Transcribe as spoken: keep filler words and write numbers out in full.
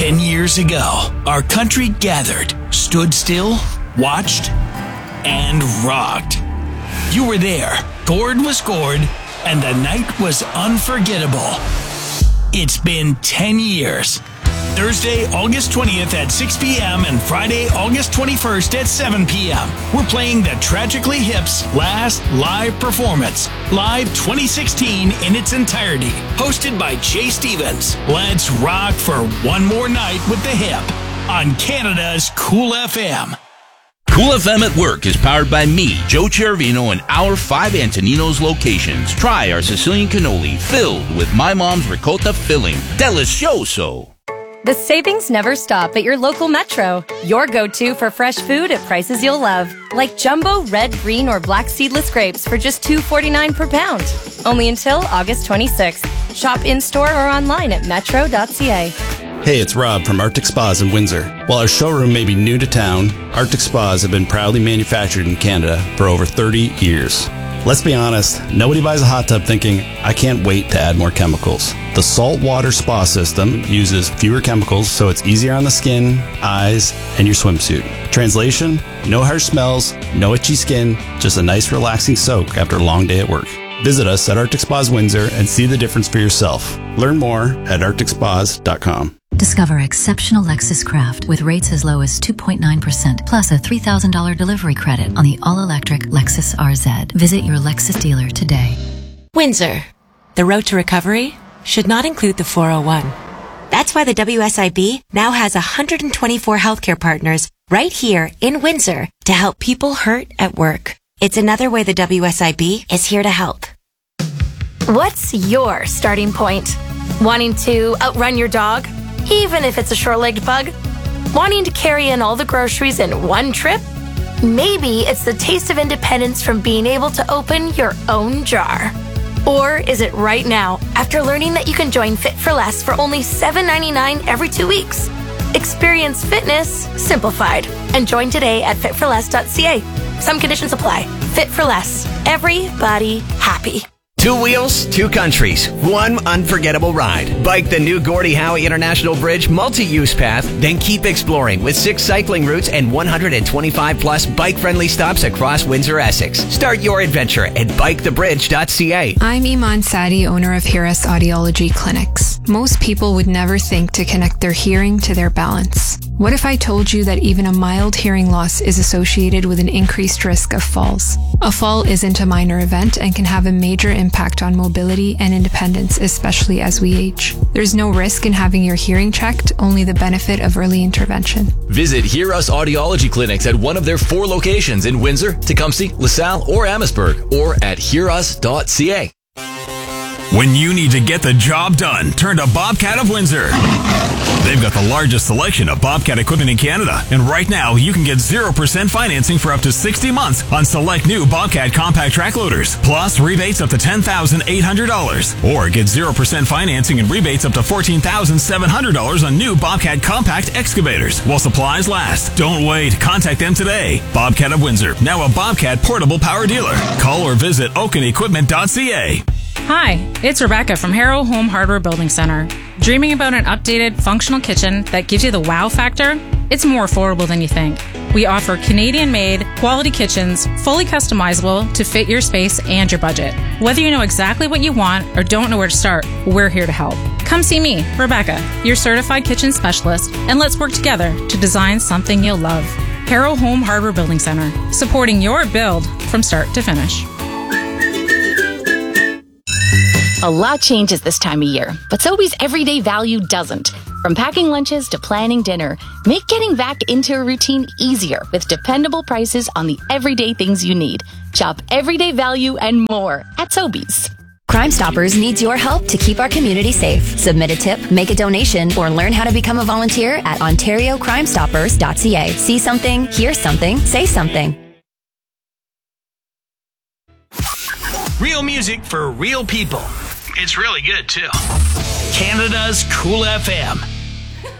Ten years ago, our country gathered, stood still, watched, and rocked. You were there. Gourd was gourd, and the night was unforgettable. It's been ten years. Thursday, August twentieth at six p.m. and Friday, August twenty-first at seven p.m. We're playing the Tragically Hip's last live performance, Live twenty sixteen in its entirety, hosted by Jay Stevens. Let's rock for one more night with the Hip on Canada's Cool F M. Cool F M at Work is powered by me, Joe Chervino, and our five Antoninos locations. Try our Sicilian cannoli filled with my mom's ricotta filling. Delicioso! The savings never stop at your local Metro. Your go-to for fresh food at prices you'll love. Like jumbo red, green, or black seedless grapes for just two dollars and forty-nine cents per pound. Only until August twenty-sixth. Shop in-store or online at metro dot c a. Hey, it's Rob from Arctic Spas in Windsor. While our showroom may be new to town, Arctic Spas have been proudly manufactured in Canada for over thirty years. Let's be honest, nobody buys a hot tub thinking, I can't wait to add more chemicals. The saltwater spa system uses fewer chemicals, so it's easier on the skin, eyes, and your swimsuit. Translation, no harsh smells, no itchy skin, just a nice relaxing soak after a long day at work. Visit us at Arctic Spas Windsor and see the difference for yourself. Learn more at arctic spas dot com. Discover exceptional Lexus Craft with rates as low as two point nine percent plus a three thousand dollars delivery credit on the all-electric Lexus R Z. Visit your Lexus dealer today. Windsor. The road to recovery should not include the four oh one. That's why the W S I B now has one hundred twenty-four healthcare partners right here in Windsor to help people hurt at work. It's another way the W S I B is here to help. What's your starting point? Wanting to outrun your dog, even if it's a short-legged bug? Wanting to carry in all the groceries in one trip? Maybe it's the taste of independence from being able to open your own jar. Or is it right now, after learning that you can join Fit for Less for only seven dollars and ninety-nine cents every two weeks? Experience fitness simplified and join today at fit for less dot c a. Some conditions apply. Fit for Less. Everybody happy. Two wheels, two countries, one unforgettable ride. Bike the new Gordie Howe International Bridge multi-use path, then keep exploring with six cycling routes and one hundred twenty-five plus bike-friendly stops across Windsor-Essex. Start your adventure at bike the bridge dot c a. I'm Iman Sadi, owner of Hiras Audiology Clinics. Most people would never think to connect their hearing to their balance. What if I told you that even a mild hearing loss is associated with an increased risk of falls? A fall isn't a minor event and can have a major impact on mobility and independence, especially as we age. There's no risk in having your hearing checked, only the benefit of early intervention. Visit Hiras Audiology Clinics at one of their four locations in Windsor, Tecumseh, LaSalle, or Amherstburg, or at hiras dot c a. When you need to get the job done, turn to Bobcat of Windsor. They've got the largest selection of Bobcat equipment in Canada. And right now, you can get zero percent financing for up to sixty months on select new Bobcat compact track loaders. Plus, rebates up to ten thousand eight hundred dollars. Or get zero percent financing and rebates up to fourteen thousand seven hundred dollars on new Bobcat compact excavators while supplies last. Don't wait. Contact them today. Bobcat of Windsor, now a Bobcat portable power dealer. Call or visit oaken equipment dot c a. Hi, it's Rebecca from Harrow Home Hardware Building Center. Dreaming about an updated, functional kitchen that gives you the wow factor? It's more affordable than you think. We offer Canadian-made, quality kitchens, fully customizable to fit your space and your budget. Whether you know exactly what you want or don't know where to start, we're here to help. Come see me, Rebecca, your certified kitchen specialist, and let's work together to design something you'll love. Harrow Home Hardware Building Center, supporting your build from start to finish. A lot changes this time of year, but Sobeys everyday value doesn't. From packing lunches to planning dinner, make getting back into a routine easier with dependable prices on the everyday things you need. Shop everyday value and more at Sobeys. Crime Stoppers needs your help to keep our community safe. Submit a tip, make a donation, or learn how to become a volunteer at ontario crime stoppers dot c a. See something, hear something, say something. Real music for real people. It's really good, too. Canada's Cool F M.